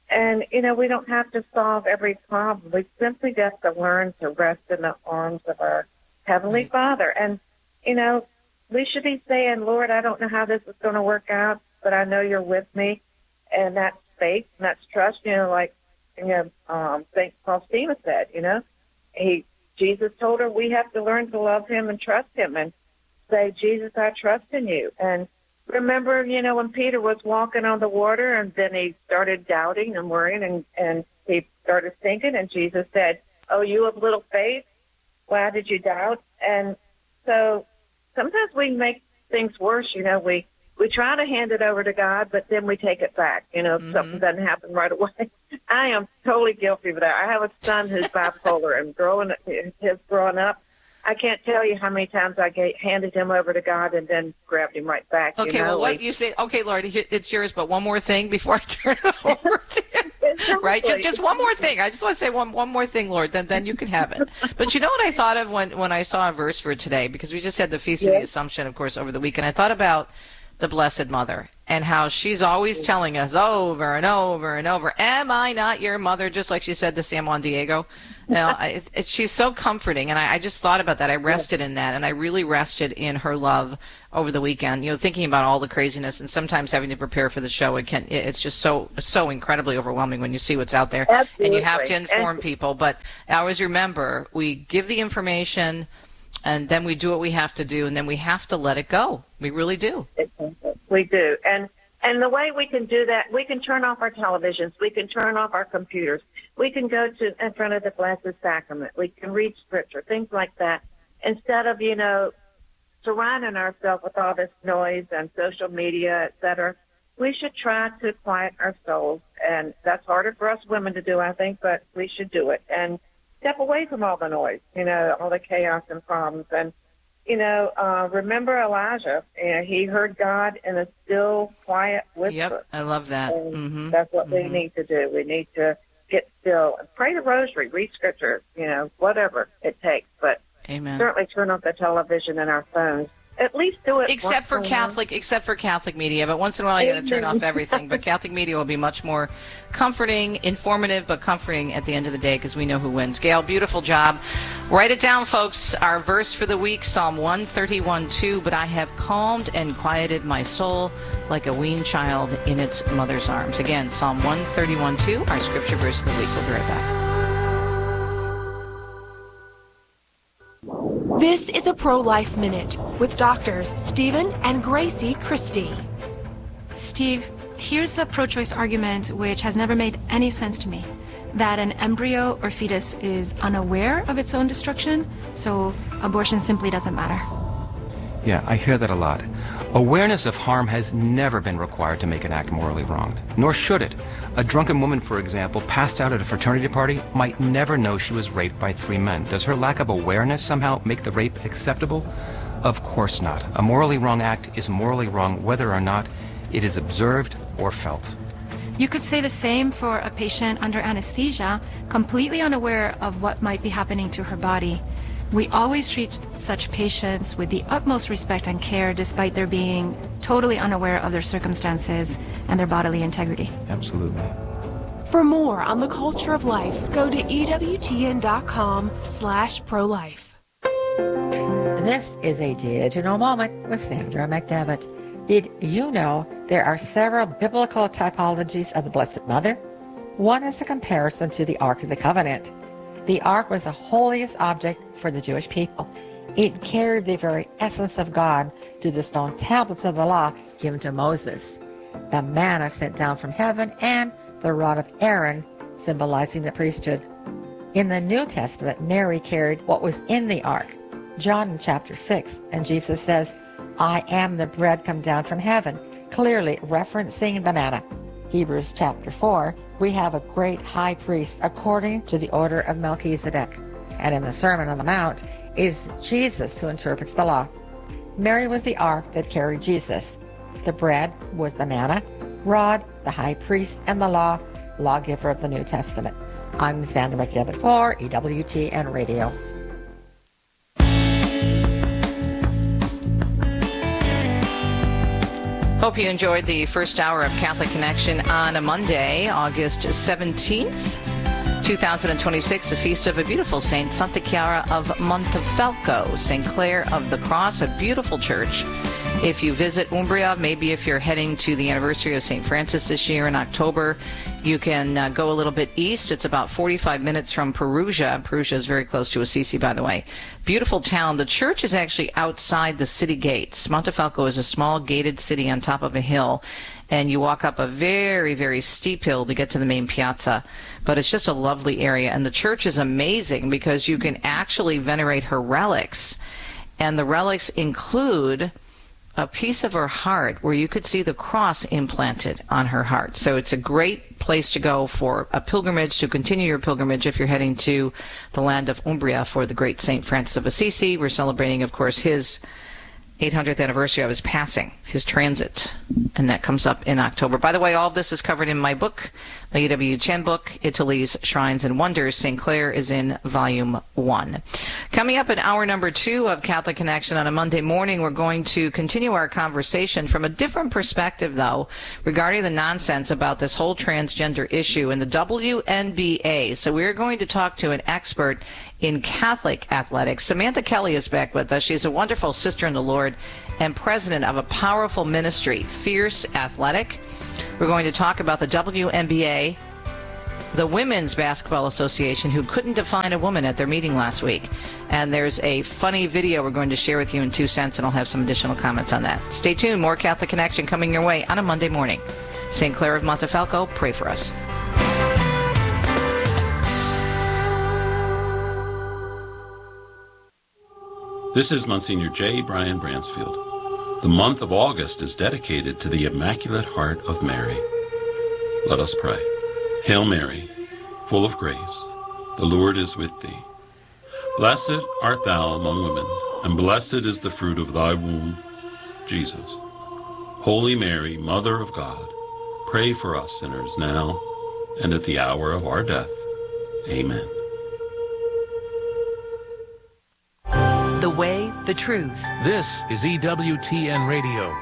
[SPEAKER 17] And, you know, we don't have to solve every problem. We simply just have to learn to rest in the arms of our Heavenly Father. And, you know, we should be saying, Lord, I don't know how this is going to work out, but I know you're with me. And that's faith and that's trust, you know, like you know, um, Saint Faustina said, you know. He Jesus told her we have to learn to love him and trust him and say, Jesus, I trust in you. And remember, you know, when Peter was walking on the water and then he started doubting and worrying and, and he started thinking and Jesus said, oh, you have little faith? Why did you doubt? And so sometimes we make things worse, you know. We, we try to hand it over to God, but then we take it back, you know, if mm-hmm. something doesn't happen right away. I am totally guilty of that. I have a son who's bipolar and growing, his growing up, I can't tell you how many times I get, handed him over to God and then grabbed him right back.
[SPEAKER 2] Okay,
[SPEAKER 17] you know?
[SPEAKER 2] well, what you say, okay, Lord, it's yours, but one more thing before I turn it over to you. Right? Just, just one more thing. I just want to say one one more thing, Lord, then then you can have it. But you know what I thought of when, when I saw a verse for today? Because we just had the Feast yes. of the Assumption, of course, over the weekend. I thought about the Blessed Mother and how she's always telling us over and over and over, am I not your mother? Just like she said to San Juan Diego. You know, it, it, she's so comforting, and I, I just thought about that. I rested in that, and I really rested in her love over the weekend. You know, thinking about all the craziness, and sometimes having to prepare for the show, it can, it's just so so incredibly overwhelming when you see what's out there,
[SPEAKER 17] Absolutely.
[SPEAKER 2] And you have to inform
[SPEAKER 17] and-
[SPEAKER 2] people. But I always remember, we give the information, and then we do what we have to do, and then we have to let it go. We really do.
[SPEAKER 17] We do, and. And the way we can do that, we can turn off our televisions, we can turn off our computers, we can go to in front of the Blessed Sacrament, we can read Scripture, things like that, instead of, you know, surrounding ourselves with all this noise and social media, et cetera. We should try to quiet our souls, and that's harder for us women to do, I think, but we should do it, and step away from all the noise, you know, all the chaos and problems, and You know, uh, remember Elijah? You know, he heard God in a still, quiet whisper.
[SPEAKER 2] Yep, I love that.
[SPEAKER 17] And
[SPEAKER 2] mm-hmm.
[SPEAKER 17] That's what
[SPEAKER 2] mm-hmm.
[SPEAKER 17] we need to do. We need to get still and pray the rosary, read Scripture, you know, whatever it takes. But
[SPEAKER 2] Amen.
[SPEAKER 17] Certainly turn off the television and our phones. At least do it.
[SPEAKER 2] Except for Catholic, except for Catholic media. But once in a while, you got to turn off everything. But Catholic media will be much more comforting, informative, but comforting at the end of the day because we know who wins. Gail, beautiful job. Write it down, folks. Our verse for the week, Psalm one thirty-one two. But I have calmed and quieted my soul like a weaned child in its mother's arms. Again, Psalm one thirty-one two, our scripture verse of the week. We'll be right back.
[SPEAKER 14] This is a Pro-Life Minute with doctors Stephen and Gracie Christie.
[SPEAKER 18] Steve, here's a pro-choice argument which has never made any sense to me. That an embryo or fetus is unaware of its own destruction, so abortion simply doesn't matter.
[SPEAKER 19] Yeah, I hear that a lot. Awareness of harm has never been required to make an act morally wrong, nor should it. A drunken woman, for example, passed out at a fraternity party might never know she was raped by three men. Does her lack of awareness somehow make the rape acceptable? Of course not. A morally wrong act is morally wrong whether or not it is observed or felt.
[SPEAKER 18] You could say the same for a patient under anesthesia, completely unaware of what might be happening to her body. We always treat such patients with the utmost respect and care despite their being totally unaware of their circumstances and their bodily integrity.
[SPEAKER 19] Absolutely.
[SPEAKER 14] For more on the culture of life, go to E W T N dot com slash pro-life.
[SPEAKER 20] This is a digital moment with Sandra McDevitt. Did you know there are several biblical typologies of the Blessed Mother? One is a comparison to the Ark of the Covenant. The Ark was the holiest object for the Jewish people. It carried the very essence of God to the stone tablets of the law given to Moses, the manna sent down from heaven, and the rod of Aaron symbolizing the priesthood. In the New Testament, Mary carried what was in the Ark. John in chapter six, and Jesus says, I am the bread come down from heaven, clearly referencing the manna. Hebrews chapter four, we have a great high priest according to the order of Melchizedek. And in the Sermon on the Mount is Jesus who interprets the law. Mary was the ark that carried Jesus. The bread was the manna, rod, the high priest, and the law, lawgiver of the New Testament. I'm Sandra McDevitt for E W T N Radio.
[SPEAKER 2] Hope you enjoyed the first hour of Catholic Connection on a Monday, August seventeenth, two thousand twenty-six, the feast of a beautiful saint, Santa Chiara of Montefalco, Saint Clare of the Cross, a beautiful church. If you visit Umbria, maybe if you're heading to the anniversary of Saint Francis this year in October, you can uh, go a little bit east. It's about forty-five minutes from Perugia. Perugia is very close to Assisi, by the way. Beautiful town. The church is actually outside the city gates. Montefalco is a small gated city on top of a hill, and you walk up a very, very steep hill to get to the main piazza. But it's just a lovely area, and the church is amazing because you can actually venerate her relics, and the relics include a piece of her heart where you could see the cross implanted on her heart. So it's a great place to go for a pilgrimage, to continue your pilgrimage if you're heading to the land of Umbria for the great Saint Francis of Assisi. We're celebrating, of course, his eight hundredth anniversary of his passing, his transit, and that comes up in October. By the way, all of this is covered in my book, my E W Tien book, Italy's Shrines and Wonders. Saint Clare is in volume one. Coming up in hour number two of Catholic Connection on a Monday morning, we're going to continue our conversation from a different perspective, though, regarding the nonsense about this whole transgender issue in the W N B A. So we're going to talk to an expert in Catholic athletics. Samantha Kelly is back with us. She's a wonderful sister in the Lord and president of a powerful ministry, Fierce Athletic. We're going to talk about the W N B A, the Women's Basketball Association, who couldn't define a woman at their meeting last week. And there's a funny video we're going to share with you in two cents, and I'll have some additional comments on that. Stay tuned. More Catholic Connection coming your way on a Monday morning. Saint Clare of Montefalco, pray for us.
[SPEAKER 21] This is Monsignor J. Brian Bransfield. The month of August is dedicated to the Immaculate Heart of Mary. Let us pray. Hail Mary, full of grace, the Lord is with thee. Blessed art thou among women, and blessed is the fruit of thy womb, Jesus. Holy Mary, Mother of God, pray for us sinners now and at the hour of our death. Amen.
[SPEAKER 5] The way, the truth.
[SPEAKER 22] This is E W T N Radio.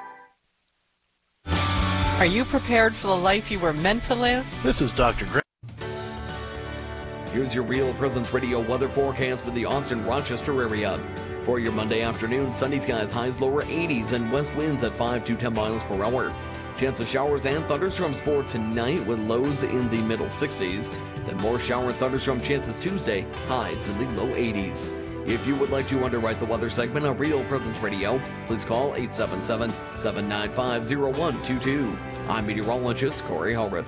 [SPEAKER 23] Are you prepared for the life you were meant to live?
[SPEAKER 24] This is Doctor Greg.
[SPEAKER 25] Here's your Real Presence Radio weather forecast for the Austin-Rochester area. For your Monday afternoon, sunny skies, highs lower eighties, and west winds at five to ten miles per hour. Chance of showers and thunderstorms for tonight with lows in the middle sixties. Then more shower and thunderstorm chances Tuesday, highs in the low eighties. If you would like to underwrite the weather segment on Real Presence Radio, please call eight seven seven, seven nine five, zero one two two. I'm meteorologist Corey Hellrith.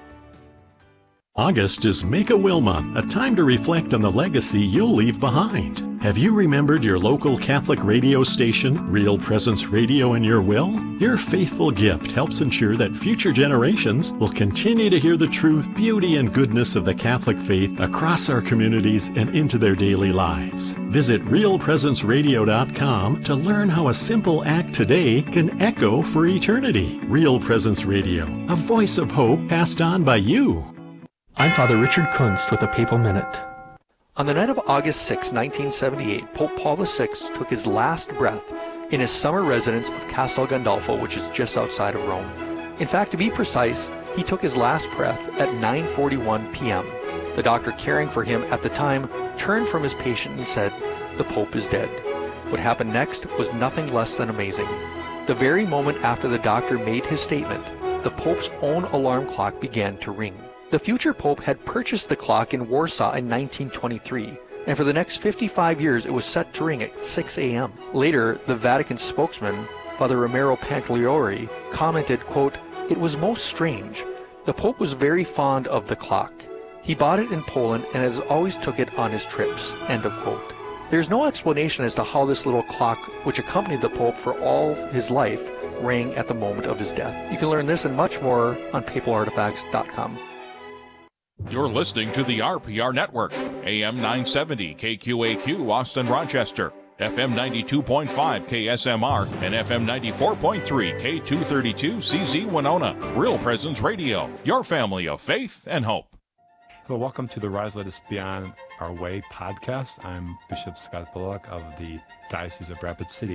[SPEAKER 26] August is Make-A-Will Month, a time to reflect on the legacy you'll leave behind. Have you remembered your local Catholic radio station, Real Presence Radio, in your will? Your faithful gift helps ensure that future generations will continue to hear the truth, beauty, and goodness of the Catholic faith across our communities and into their daily lives. Visit real presence radio dot com to learn how a simple act today can echo for eternity. Real Presence Radio, a voice of hope passed on by you.
[SPEAKER 19] I'm Father Richard Kunst with a Papal Minute. On the night of August sixth, nineteen seventy-eight, Pope Paul the Sixth took his last breath in his summer residence of Castel Gandolfo, which is just outside of Rome. In fact, to be precise, he took his last breath at nine forty-one p.m. The doctor caring for him at the time turned from his patient and said, "The Pope is dead." What happened next was nothing less than amazing. The very moment after the doctor made his statement, the Pope's own alarm clock began to ring. The future Pope had purchased the clock in Warsaw in nineteen twenty-three, and for the next fifty-five years it was set to ring at six a.m. Later, the Vatican spokesman, Father Romero Pancagliori, commented, quote, "It was most strange. The Pope was very fond of the clock. He bought it in Poland and has always took it on his trips," end of quote. There's no explanation as to how this little clock, which accompanied the Pope for all of his life, rang at the moment of his death. You can learn this and much more on papal artifacts dot com.
[SPEAKER 27] You're listening to the R P R Network, A M nine seventy K Q A Q Austin Rochester, F M ninety-two point five K S M R, and F M ninety-four point three K two thirty-two C Z Winona. Real Presence Radio, your family of faith and hope.
[SPEAKER 28] Hello, welcome to the Rise Let Us Be On Our Way podcast. I'm Bishop Scott Bullock of the Diocese of Rapid City.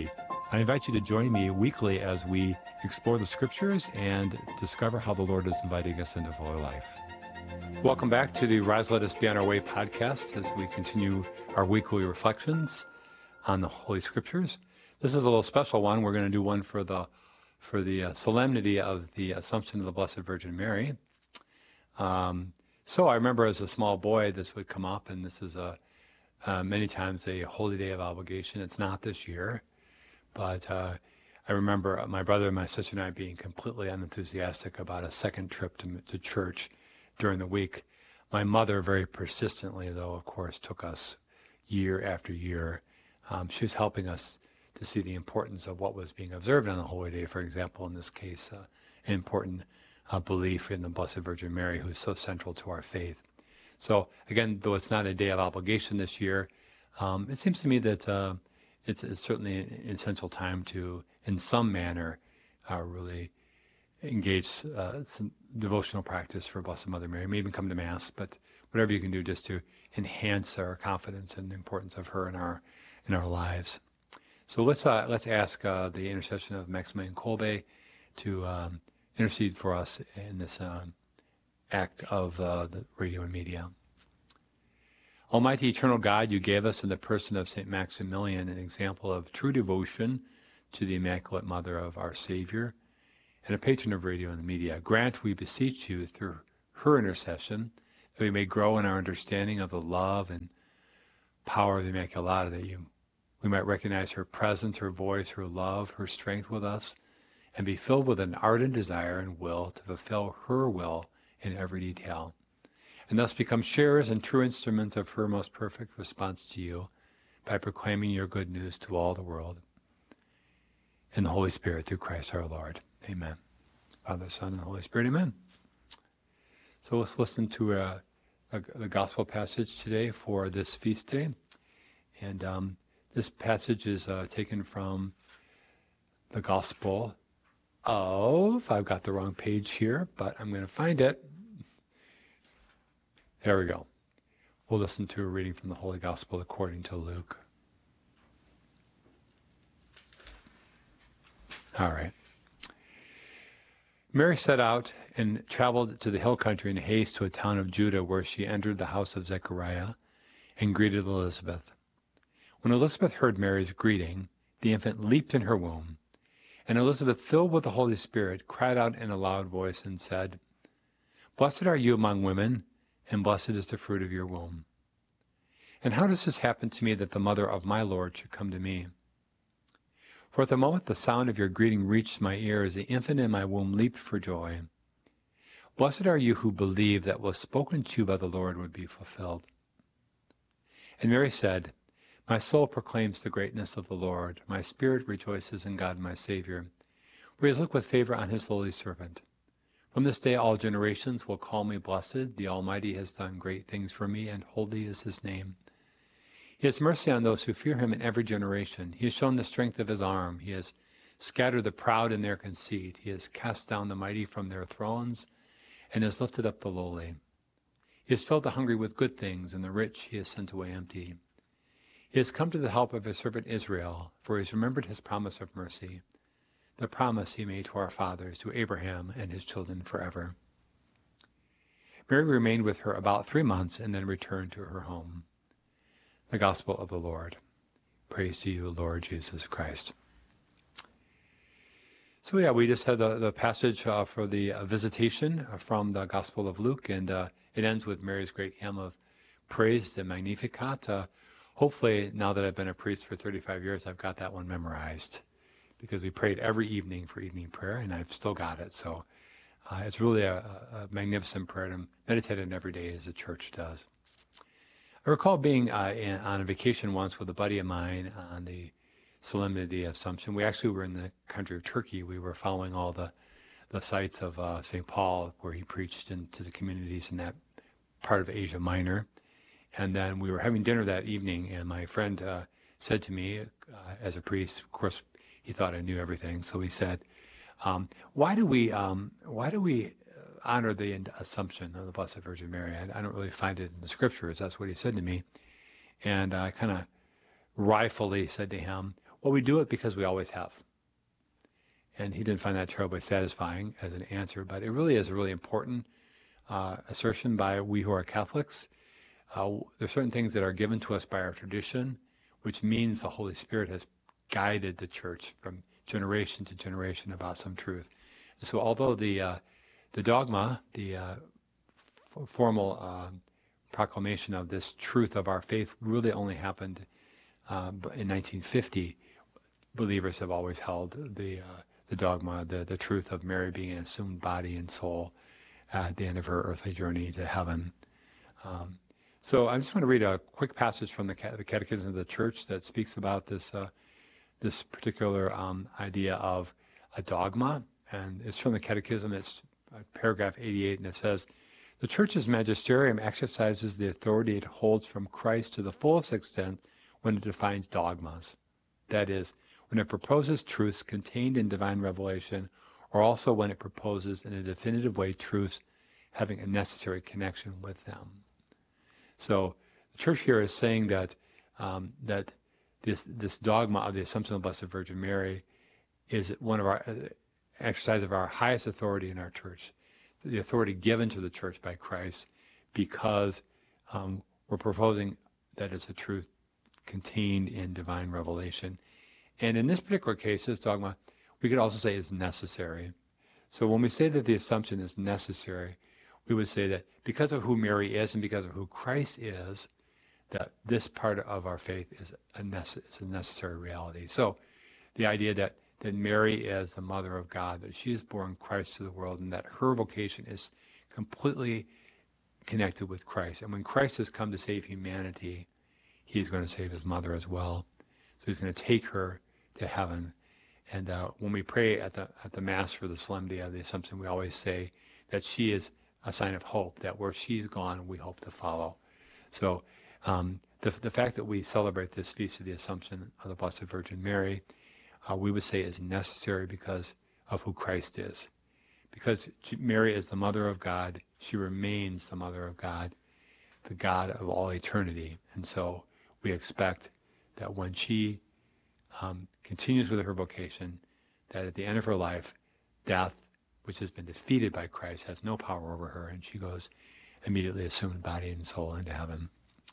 [SPEAKER 28] I invite you to join me weekly as we explore the Scriptures and discover how the Lord is inviting us into fuller life. Welcome back to the Rise Let Us Be On Our Way podcast as we continue our weekly reflections on the Holy Scriptures. This is a little special one. We're going to do one for the for the uh, solemnity of the Assumption of the Blessed Virgin Mary. Um, so I remember as a small boy this would come up, and this is a uh, many times a holy day of obligation. It's not this year. But uh, I remember my brother and my sister and I being completely unenthusiastic about a second trip to, to church during the week. My mother very persistently, though, of course, took us year after year. Um, she was helping us to see the importance of what was being observed on the Holy Day. For example, in this case, uh, an important uh, belief in the Blessed Virgin Mary, who is so central to our faith. So again, though it's not a day of obligation this year, um, it seems to me that uh, It's, it's certainly an essential time to, in some manner, uh, really engage uh, some devotional practice for Blessed Mother Mary. Maybe even come to Mass, but whatever you can do just to enhance our confidence in the importance of her in our in our lives. So let's uh, let's ask uh, the intercession of Maximilian Kolbe to um, intercede for us in this um, act of uh, the radio and media. Almighty eternal God, you gave us in the person of Saint Maximilian an example of true devotion to the Immaculate Mother of our Savior and a patron of radio and the media. Grant, we beseech you, through her intercession, that we may grow in our understanding of the love and power of the Immaculata, that you, we might recognize her presence, her voice, her love, her strength with us, and be filled with an ardent desire and will to fulfill her will in every detail, and thus become sharers and true instruments of her most perfect response to you by proclaiming your good news to all the world. In the Holy Spirit, through Christ our Lord. Amen. Father, Son, and Holy Spirit, amen. So let's listen to uh, a, the gospel passage today for this feast day. And um, this passage is uh, taken from the Gospel of, I've got the wrong page here, but I'm going to find it. There we go. We'll listen to a reading from the Holy Gospel according to Luke. All right. Mary set out and traveled to the hill country in haste to a town of Judah, where she entered the house of Zechariah and greeted Elizabeth. When Elizabeth heard Mary's greeting, the infant leaped in her womb, and Elizabeth, filled with the Holy Spirit, cried out in a loud voice and said, "Blessed are you among women, and blessed is the fruit of your womb. And how does this happen to me, that the mother of my Lord should come to me? For at the moment the sound of your greeting reached my ears, the infant in my womb leaped for joy. Blessed are you who believe that what was spoken to you by the Lord would be fulfilled." And Mary said, "My soul proclaims the greatness of the Lord. My spirit rejoices in God my Savior, for he has looked with favor on his lowly servant. From this day all generations will call me blessed. The Almighty has done great things for me, and holy is his name. He has mercy on those who fear him in every generation. He has shown the strength of his arm. He has scattered the proud in their conceit. He has cast down the mighty from their thrones, and has lifted up the lowly. He has filled the hungry with good things, and the rich he has sent away empty. He has come to the help of his servant Israel, for he has remembered his promise of mercy, the promise he made to our fathers, to Abraham and his children forever." Mary remained with her about three months and then returned to her home. The Gospel of the Lord. Praise to you, Lord Jesus Christ. So yeah, we just had the, the passage uh, for the uh, visitation from the Gospel of Luke, and uh, it ends with Mary's great hymn of praise, the Magnificat. Uh, hopefully, now that I've been a priest for thirty-five years, I've got that one memorized, because we prayed every evening for evening prayer, and I've still got it. So uh, it's really a, a magnificent prayer to meditate on every day, as the church does. I recall being uh, in, on a vacation once with a buddy of mine on the Solemnity of Assumption. We actually were in the country of Turkey. We were following all the, the sites of uh, Saint Paul, where he preached into the communities in that part of Asia Minor. And then we were having dinner that evening, and my friend uh, said to me, uh, as a priest, of course, he thought I knew everything, so he said, um, why do we um, why do we honor the Assumption of the Blessed Virgin Mary? I, I don't really find it in the Scriptures. That's what he said to me. And I kind of wryfully said to him, Well, we do it because we always have. And he didn't find that terribly satisfying as an answer, but it really is a really important uh, assertion by we who are Catholics. Uh, there are certain things that are given to us by our tradition, which means the Holy Spirit has guided the church from generation to generation about some truth. And so although the uh, the dogma, the uh, f- formal uh, proclamation of this truth of our faith really only happened uh, in nineteen fifty, believers have always held the uh, the dogma, the, the truth of Mary being an assumed body and soul at the end of her earthly journey to heaven. Um, so I just want to read a quick passage from the, the Catechism of the Church that speaks about this uh, this particular um, idea of a dogma, and it's from the Catechism. It's uh, paragraph eighty-eight, and it says, "The Church's magisterium exercises the authority it holds from Christ to the fullest extent when it defines dogmas. That is, when it proposes truths contained in divine revelation, or also when it proposes in a definitive way truths having a necessary connection with them." So the Church here is saying that um, that this this dogma of the Assumption of the Blessed Virgin Mary is one of our uh, exercise of our highest authority in our Church, the authority given to the Church by Christ, because um, we're proposing that it's a truth contained in divine revelation. And in this particular case, this dogma, we could also say is necessary. So when we say that the Assumption is necessary, we would say that because of who Mary is and because of who Christ is, that this part of our faith is a, nece- is a necessary reality. So the idea that, that Mary is the mother of God, that she has born Christ to the world, and that her vocation is completely connected with Christ. And when Christ has come to save humanity, he's going to save his mother as well. So he's going to take her to heaven. And uh, when we pray at the at the Mass for the Solemnity of the Assumption, we always say that she is a sign of hope, that where she's gone, we hope to follow. So um, the the fact that we celebrate this Feast of the Assumption of the Blessed Virgin Mary, uh, we would say is necessary because of who Christ is. Because Mary is the Mother of God, she remains the Mother of God, the God of all eternity. And so we expect that when she um, continues with her vocation, that at the end of her life, death, which has been defeated by Christ, has no power over her, and she goes immediately assumed body and soul into heaven.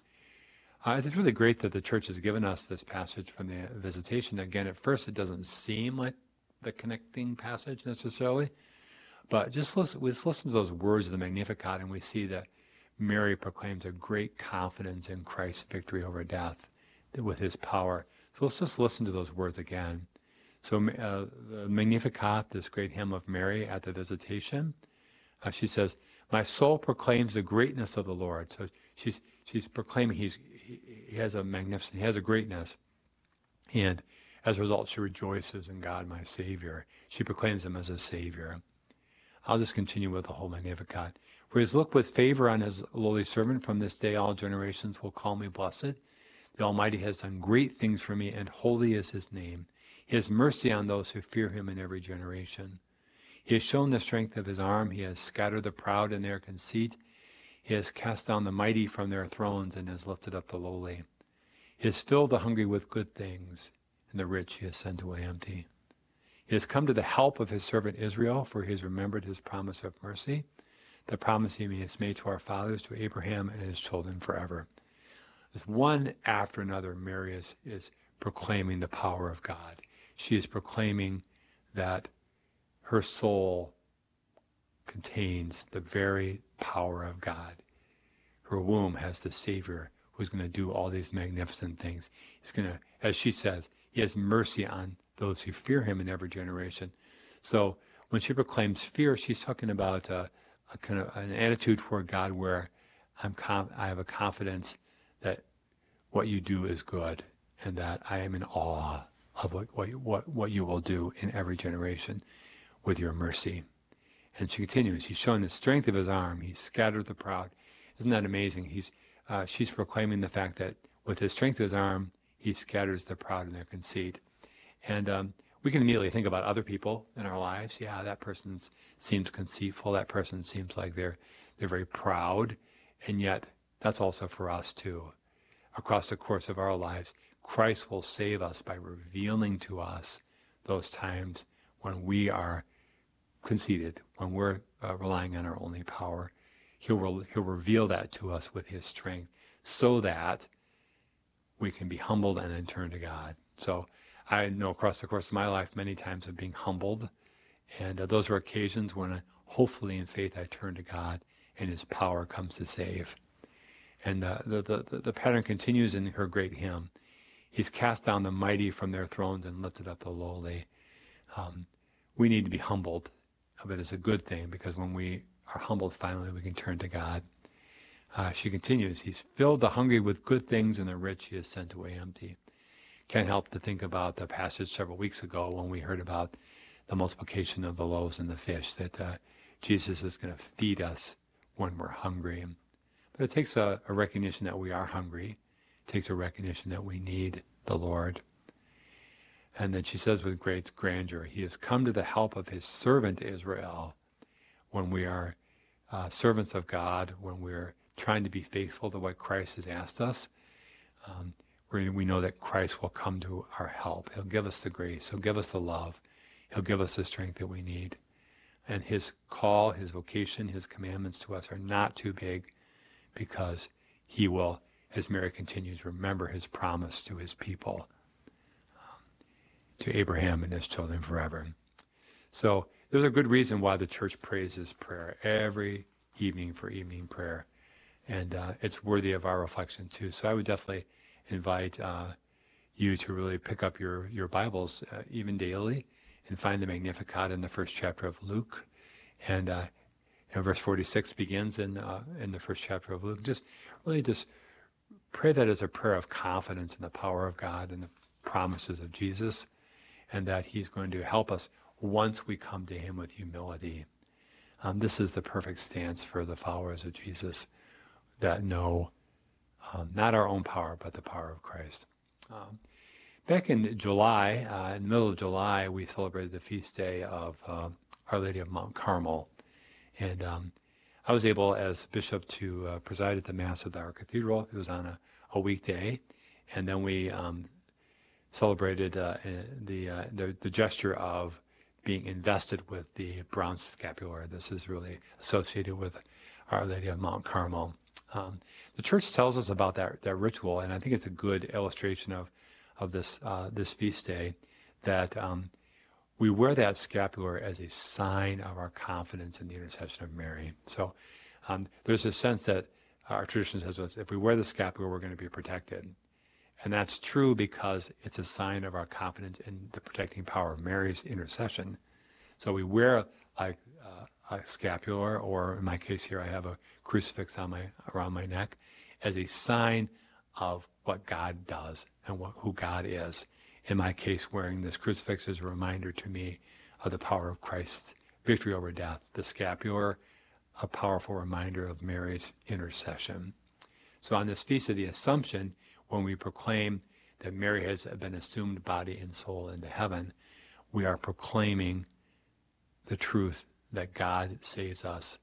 [SPEAKER 28] Uh, it's really great that the Church has given us this passage from the Visitation. Again, at first it doesn't seem like the connecting passage necessarily, but just listen, we just listen to those words of the Magnificat, and we see that Mary proclaims a great confidence in Christ's victory over death with his power. So let's just listen to those words again. So uh, the Magnificat, this great hymn of Mary at the Visitation, uh, she says, "My soul proclaims the greatness of the Lord." So she's she's proclaiming he's he, he has a magnificent, he has a greatness, and as a result, she rejoices in God, my Savior. She proclaims him as a Savior. I'll just continue with the whole Magnificat. "For he has looked with favor on his lowly servant. From this day all generations will call me blessed. The Almighty has done great things for me, and holy is his name. He has mercy on those who fear him in every generation. He has shown the strength of his arm. He has scattered the proud in their conceit. He has cast down the mighty from their thrones and has lifted up the lowly. He has filled the hungry with good things, and the rich he has sent away empty. He has come to the help of his servant Israel, for he has remembered his promise of mercy, the promise he has made to our fathers, to Abraham and his children forever." As one after another, Mary is, is proclaiming the power of God. She is proclaiming that her soul contains the very power of God. Her womb has the Savior who's going to do all these magnificent things. He's going to, as she says, he has mercy on those who fear him in every generation. So when she proclaims fear, she's talking about a, a kind of an attitude toward God where I'm com- I have a confidence that what you do is good, and that I am in awe of what, what, what, what you will do in every generation with your mercy. And she continues, he's shown the strength of his arm. He's scattered the proud. Isn't that amazing? He's uh, she's proclaiming the fact that with his strength of his arm, he scatters the proud in their conceit. And um, we can immediately think about other people in our lives. Yeah, that person seems conceitful. That person seems like they're they're very proud. And yet, that's also for us too. Across the course of our lives, Christ will save us by revealing to us those times when we are conceited, when we're uh, relying on our only power. He'll, re- he'll reveal that to us with his strength so that we can be humbled and then turn to God. So I know across the course of my life many times of being humbled, and uh, those are occasions when uh, hopefully in faith I turn to God and his power comes to save. And uh, the, the, the pattern continues in her great hymn. He's cast down the mighty from their thrones and lifted up the lowly. Um, we need to be humbled, but it's a good thing, because when we are humbled, finally we can turn to God. Uh, she continues, he's filled the hungry with good things, and the rich he has sent away empty. Can't help to think about the passage several weeks ago when we heard about the multiplication of the loaves and the fish, that uh, Jesus is going to feed us when we're hungry. But it takes a, a recognition that we are hungry. It takes a recognition that we need the Lord. And then she says with great grandeur, he has come to the help of his servant Israel. When we are uh, servants of God, when we're trying to be faithful to what Christ has asked us, um, we we know that Christ will come to our help. He'll give us the grace. He'll give us the love. He'll give us the strength that we need. And his call, his vocation, his commandments to us are not too big, because he will, as Mary continues, remember his promise to his people, um, to Abraham and his children forever. So there's a good reason why the church prays this prayer every evening for evening prayer. And uh, it's worthy of our reflection too. So I would definitely invite uh, you to really pick up your, your Bibles uh, even daily and find the Magnificat in the first chapter of Luke. And uh, you know, verse forty-six begins in uh, in the first chapter of Luke. Just really just pray that as a prayer of confidence in the power of God and the promises of Jesus, and that he's going to help us once we come to him with humility. Um, this is the perfect stance for the followers of Jesus that know um, not our own power, but the power of Christ. Um, back in July, uh, in the middle of July, we celebrated the feast day of uh, Our Lady of Mount Carmel. And um, I was able, as bishop, to uh, preside at the Mass at our cathedral. It was on a, a weekday. And then we um, celebrated uh, the, uh, the the gesture of being invested with the bronze scapular. This is really associated with Our Lady of Mount Carmel. Um, the church tells us about that that ritual, and I think it's a good illustration of of this uh, this feast day, that um, we wear that scapular as a sign of our confidence in the intercession of Mary. So um, there's a sense that our tradition says, well, if we wear the scapular, we're going to be protected. And that's true because it's a sign of our confidence in the protecting power of Mary's intercession. So we wear like uh, a scapular, or in my case here, I have a crucifix on my around my neck, as a sign of what God does and what, who God is. In my case, wearing this crucifix is a reminder to me of the power of Christ's victory over death. The scapular, a powerful reminder of Mary's intercession. So on this Feast of the Assumption, when we proclaim that Mary has been assumed body and soul into heaven, we are proclaiming the truth that God saves us,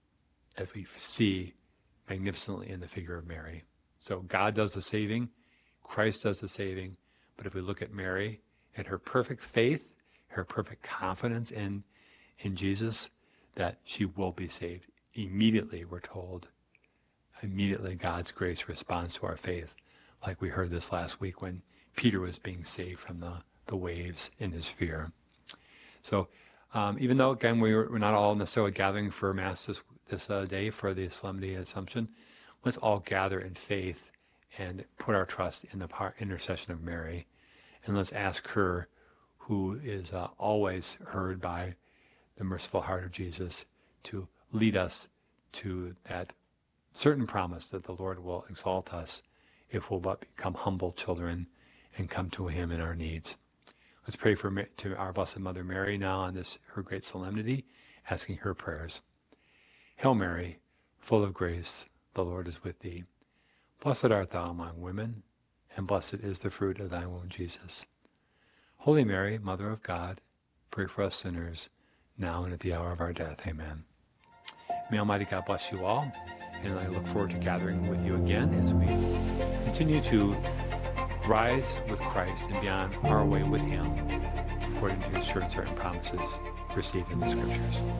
[SPEAKER 28] as we see magnificently in the figure of Mary. So God does the saving, Christ does the saving, but if we look at Mary and her perfect faith, her perfect confidence in, in Jesus, that she will be saved. Immediately, we're told, immediately God's grace responds to our faith, like we heard this last week when Peter was being saved from the, the waves in his fear. So um, even though, again, we were, we're not all necessarily gathering for Mass this, this uh, day for the Solemnity of Assumption, let's all gather in faith and put our trust in the par- intercession of Mary. And let's ask her, who is uh, always heard by the merciful heart of Jesus, to lead us to that certain promise that the Lord will exalt us if we'll but become humble children and come to him in our needs. Let's pray for to our Blessed Mother Mary now on this her great solemnity, asking her prayers. Hail Mary, full of grace, the Lord is with thee. Blessed art thou among women, and blessed is the fruit of thy womb, Jesus. Holy Mary, Mother of God, pray for us sinners, now and at the hour of our death. Amen. May Almighty God bless you all, and I look forward to gathering with you again as we continue to rise with Christ and be on our way with Him, according to His sure and certain promises received in the Scriptures.